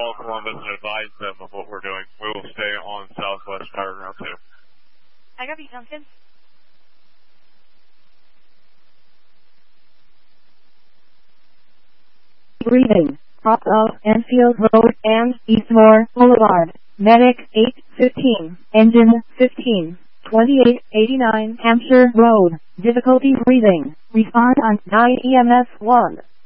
call Columbus and advise them of what we're doing. We will stay on Southwest Power Ground 2. I got you, Duncan. Breathing. Cross of Enfield Road and Eastmore Boulevard. Medic 815. Engine 15. 2889 Hampshire Road. Difficulty breathing. Respond on 9 EMS 1.